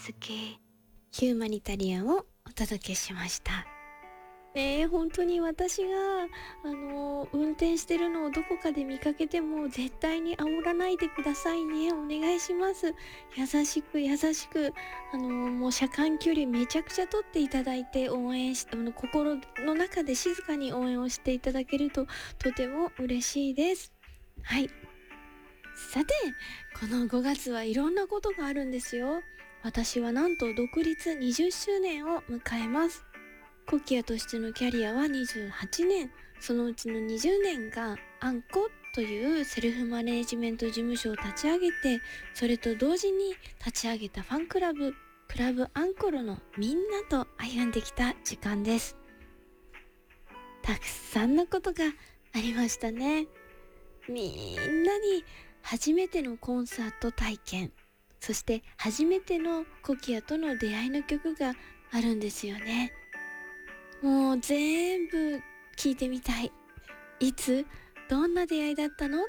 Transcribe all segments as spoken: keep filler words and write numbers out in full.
助ヒューマニタリアンをお届けしました。ねえ、本当に私が、あの、運転してるのをどこかで見かけても絶対に煽らないでくださいね。お願いします。優しく優しく、あの、もう車間距離めちゃくちゃ取っていただいて応援し、あの、心の中で静かに応援をしていただけるととても嬉しいです。はい。さて、このごがつはいろんなことがあるんですよ。私はなんと独立にじゅっしゅうねんを迎えます。コキアとしてのキャリアはにじゅうはちねん、そのうちのにじゅうねんがアンコというセルフマネージメント事務所を立ち上げて、それと同時に立ち上げたファンクラブ、クラブアンコロのみんなと歩んできた時間です。たくさんのことがありましたね。みんなに初めてのコンサート体験、そして初めてのコキアとの出会いの曲があるんですよね。もう全部聞いてみたい。いつ、どんな出会いだったのって、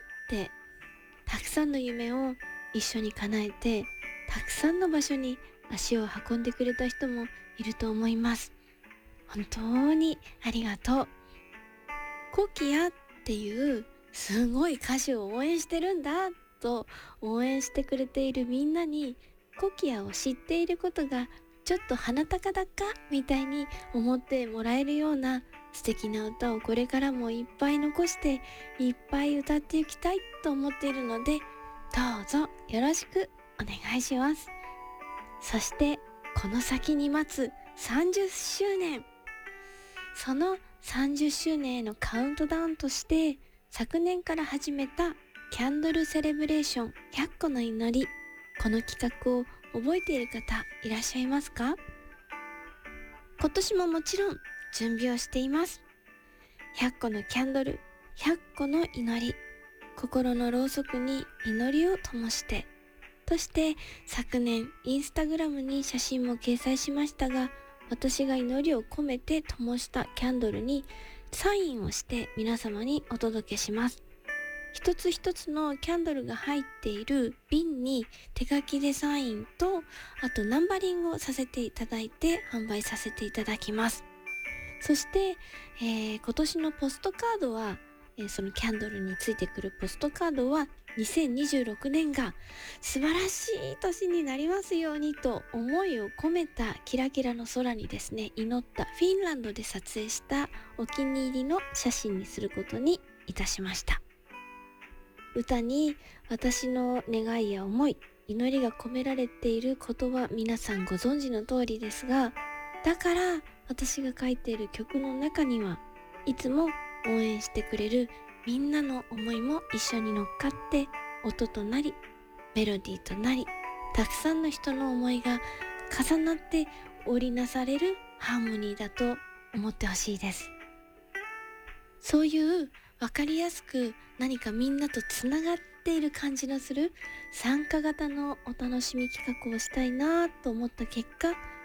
たくさんの夢を一緒に叶えて、たくさんの場所に足を運んでくれた人もいると思います。本当にありがとう。コキアっていうすごい歌手を応援してるんだと応援してくれているみんなに、コキアを知っていることがちょっと鼻高だかみたいに思ってもらえるような素敵な歌をこれからもいっぱい残していっぱい歌っていきたいと思っているので、どうぞよろしくお願いします。そしてこの先に待つさんじゅっしゅうねん、そのさんじゅっしゅうねんへのカウントダウンとして昨年から始めたキャンドルセレブレーションひゃっこの祈り、この企画を覚えている方いらっしゃいますか？今年ももちろん準備をしています。ひゃっこのキャンドル、ひゃっこの祈り、心のろうそくに祈りを灯してとして昨年インスタグラムに写真も掲載しましたが、私が祈りを込めて灯したキャンドルにサインをして皆様にお届けします。一つ一つのキャンドルが入っている瓶に手書きでサインと、あとナンバリングをさせていただいて販売させていただきます。そして、えー、今年のポストカードは、えー、そのキャンドルについてくるポストカードはにせんにじゅうろくねんが素晴らしい年になりますようにと思いを込めたキラキラの空にですね、祈ったフィンランドで撮影したお気に入りの写真にすることにいたしました。歌に私の願いや思い、祈りが込められていることは皆さんご存知の通りですが、だから私が書いている曲の中にはいつも応援してくれるみんなの思いも一緒に乗っかって音となりメロディーとなり、たくさんの人の思いが重なって織りなされるハーモニーだと思ってほしいです。そういうわかりやすく何かみんなとつながっている感じのする参加型のお楽しみ企画をしたいなと思った結果、